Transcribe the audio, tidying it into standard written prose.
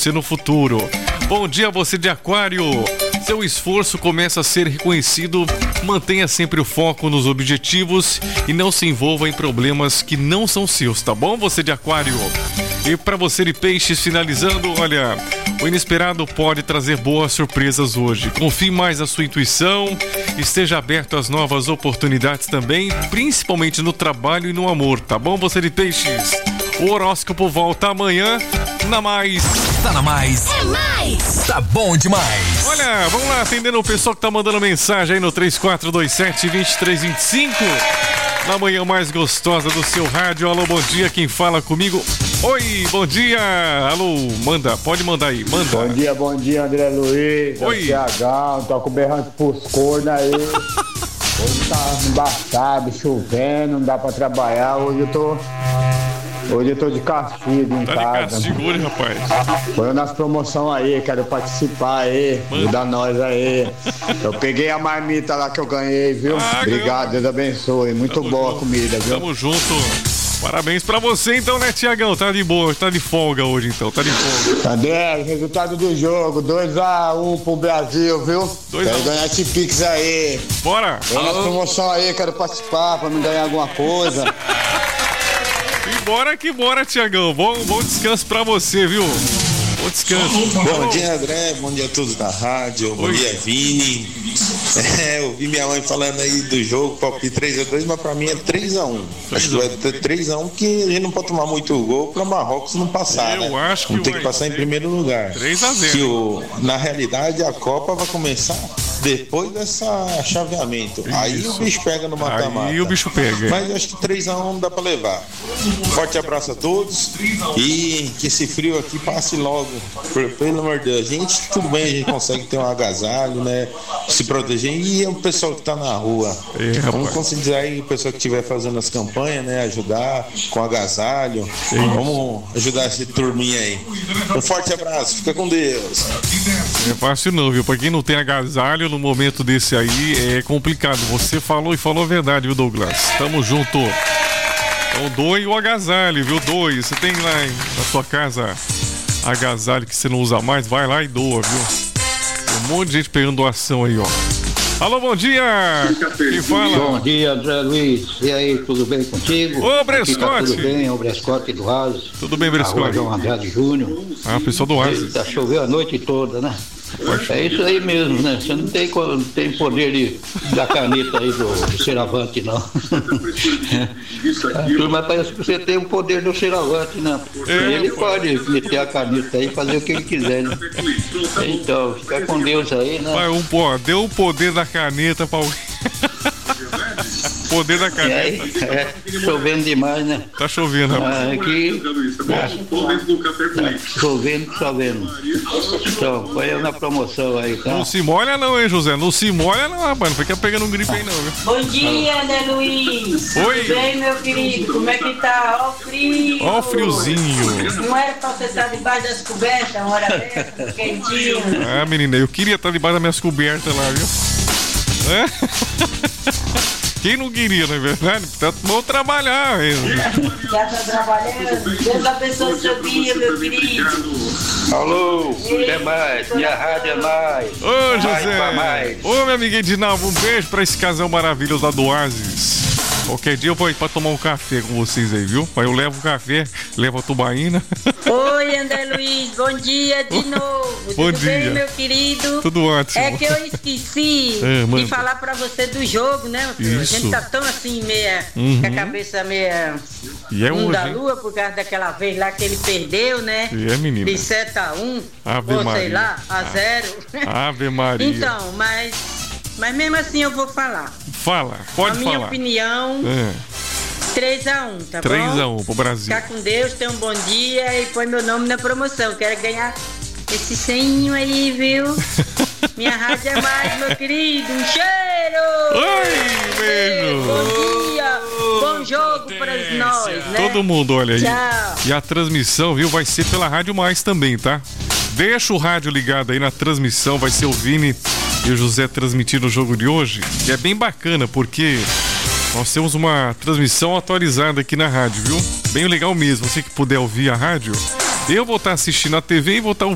você no futuro. Bom dia, você de Aquário. Seu esforço começa a ser reconhecido. Mantenha sempre o foco nos objetivos e não se envolva em problemas que não são seus, tá bom, você de Aquário? E para você de Peixes, finalizando, olha, o inesperado pode trazer boas surpresas hoje. Confie mais na sua intuição, esteja aberto às novas oportunidades também, principalmente no trabalho e no amor, tá bom, você de Peixes? O horóscopo volta amanhã. Na Mais. Tá na Mais. É mais. Tá bom demais. Olha, vamos lá, atendendo o pessoal que tá mandando mensagem aí no 3427-2325. Na manhã mais gostosa do seu rádio. Alô, bom dia, quem fala comigo? Oi, bom dia. Alô, manda, pode mandar aí, manda. Bom dia, André Luiz. Oi. Tiagão, tô com berrante pros cornos aí. Hoje tá embaçado, chovendo, não dá pra trabalhar. Hoje eu tô de castigo em casa. Tá de castigo hoje, rapaz. Foi nas promoções aí, quero participar aí. Ajuda nós aí. Eu peguei a marmita lá que eu ganhei, viu? Obrigado, Deus abençoe. Muito boa a comida, viu? Tamo junto. Parabéns pra você então, né, Tiagão? Tá de boa, tá de folga hoje então, tá de folga. André, resultado do jogo, 2-1 pro Brasil, viu? Quero ganhar esse Pix aí. Bora! Foi nas promoções aí, quero participar pra me ganhar alguma coisa. E bora, Tiagão. Bom descanso pra você, viu? Bom descanso. Bom dia, André. Bom dia a todos da rádio. Bom dia, Vini. Eu vi minha mãe falando aí do jogo, palpite 3-2, mas pra mim é 3-1. Acho que vai ter 3-1, porque a gente não pode tomar muito gol pra Marrocos não passar, né? Eu acho que não tem que passar em primeiro lugar. 3-0. Na realidade, a Copa vai começar depois desse chaveamento. Isso. Aí o bicho pega no mata-mata. Aí o bicho pega. Mas eu acho que 3-1 dá pra levar. Forte abraço a todos e que esse frio aqui passe logo. Pelo amor de Deus, gente, tudo bem, a gente consegue ter um agasalho, né? Se proteger. E é o pessoal que tá na rua. Vamos conscientizar aí o pessoal que estiver fazendo as campanhas, né? Ajudar com agasalho. Vamos ajudar essa turminha aí. Um forte abraço, fica com Deus. Não é fácil não, viu? Pra quem não tem agasalho no momento desse aí, é complicado. Você falou e falou a verdade, viu, Douglas? Tamo junto. Então doe o agasalho, viu? Doe. Você tem lá na sua casa agasalho que você não usa mais, vai lá e doa, viu? Tem um monte de gente pegando doação aí, ó. Alô, bom dia! Quem fala? Bom dia, André Luiz. E aí, tudo bem contigo? Ô, Brescote! Tá tudo bem, o Brescote do Oasis. Tudo bem, Brescote? João Andrade Júnior. Ah, pessoal do Oasis. Tá chovendo a noite toda, né? É isso aí mesmo, né? Você não tem poder da caneta aí do Ceravante, não. A turma parece que você tem o poder do Ceravante, né? Ele pode meter a caneta aí e fazer o que ele quiser, né? Então, fica com Deus aí, né? Vai, deu o poder da caneta pra alguém. Poder da caneta. Chovendo demais, né? Tá chovendo, rapaz. Aqui, chovendo. Então, foi na promoção aí, tá? Não se molha não, hein, José? Não se molha não, rapaz. Não fica pegando um gripe aí não, viu? Bom dia, André Luiz. Oi. Tudo bem, meu querido? Como é que tá? Ó o frio. Ó o friozinho. Não era pra você estar debaixo das cobertas, uma hora dessa, quentinho. Ah, menina, eu queria estar debaixo das minhas cobertas lá, viu? Quem não queria, não é verdade? Tanto bom trabalhar. Já tá trabalhando. Deus abençoe o seu dia, meu querido. Alô, até mais. Minha rádio é mais. Ô, José. Mais. Ô, meu amigo Edinaldo, um beijo pra esse casal maravilhoso lá do Oasis. Qualquer dia eu vou ir pra tomar um café com vocês aí, viu? Aí eu levo o café, levo a tubaína. Oi, André Luiz, bom dia de novo. Bom Tudo dia. bem, meu querido? Tudo ótimo. É que eu esqueci de falar pra você do jogo, né, meu filho? Isso. A gente tá tão assim, com a cabeça meia E é da hoje, lua, por causa daquela vez lá que ele perdeu, né? E é, menina. De 7-1, Ave ou Maria. sei lá, a 0. Ave Maria. Então, mas mesmo assim eu vou falar. Fala, pode A falar. minha opinião, 3-1, tá 3-1 pro Brasil. Ficar com Deus, tenha um bom dia e põe meu nome na promoção. Quero ganhar esse senho aí, viu? Minha rádio é mais, meu querido. Um cheiro! Oi, beijo! Bom dia! Bom jogo para nós, né? Todo mundo, olha aí. Tchau! E a transmissão, viu, vai ser pela Rádio Mais também, tá? Deixa o rádio ligado aí na transmissão, vai ser o Vini e o José transmitindo o jogo de hoje. E é bem bacana, porque nós temos uma transmissão atualizada aqui na rádio, viu? Bem legal mesmo. Você que puder ouvir a rádio, eu vou estar assistindo a TV e vou estar